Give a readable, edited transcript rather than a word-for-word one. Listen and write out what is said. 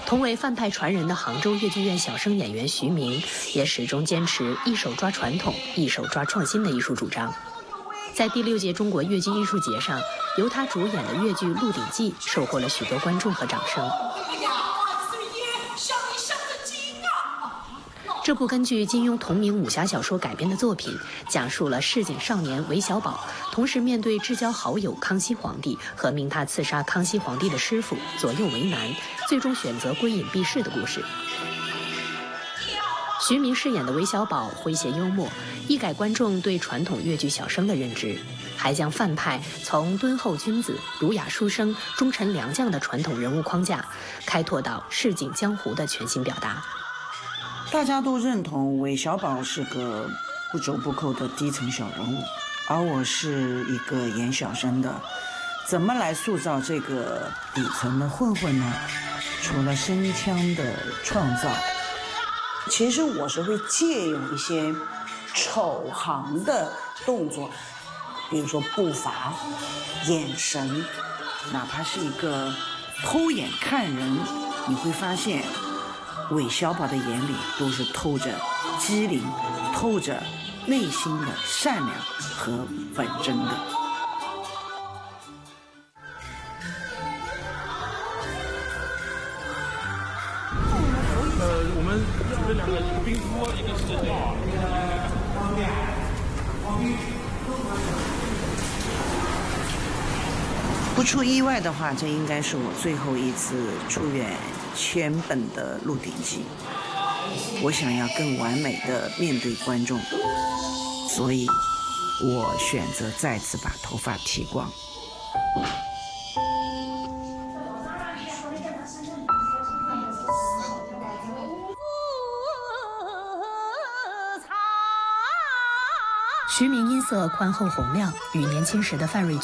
同为范派传人的杭州越剧院小生演员徐明，也始终坚持一手抓传统、一手抓创新的艺术主张。在第6届中国越剧艺术节上，由他主演的越剧《鹿鼎记》收获了许多观众和掌声。这部根据金庸同名武侠小说改编的作品，讲述了市井少年韦小宝同时面对至交好友康熙皇帝和命他刺杀康熙皇帝的师傅，左右为难，最终选择归隐避世的故事。徐明饰演的韦小宝诙谐幽默，一改观众对传统越剧小生的认知，还将范派从敦厚君子、儒雅书生、忠臣良将的传统人物框架，开拓到市井江湖的全新表达。 大家都认同韦小宝是个不折不扣的低层小人物，而我是一个演小生的，怎么来塑造这个底层的混混呢？除了声腔的创造，其实我是会借用一些丑行的动作，比如说步伐、眼神，哪怕是一个偷眼看人，你会发现韦小宝的眼里都是透着机灵，透着内心的善良和本真的。 我们准备2个，一个冰敷，一个是不出意外的话，这应该是我最后一次出演全本的《鹿鼎记》。我想要更完美的面对观众，所以我选择再次把头发剃光。 徐明音色宽厚洪亮，与年轻时的范瑞